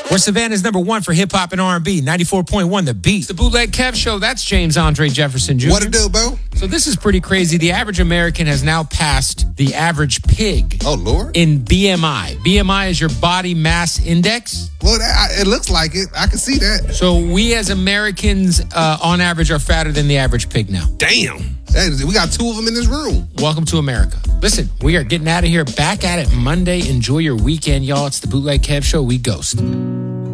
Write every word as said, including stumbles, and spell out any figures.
We're Savannah's number one for hip-hop and R and B, ninety-four point one The Beat. It's the Bootleg Kev Show. That's James Andre Jefferson Junior What it do, bro? So this is pretty crazy. The average American has now passed the average pig. Oh, Lord. In B M I. B M I is your body mass index. Well, that, it looks like it. I can see that. So we as Americans, uh, on average, are fatter than the average pig now. Damn. That is, we got two of them in this room. Welcome to America. Listen, we are getting out of here. Back at it Monday. Enjoy your weekend, y'all. It's the Bootleg Kev Show. We ghost.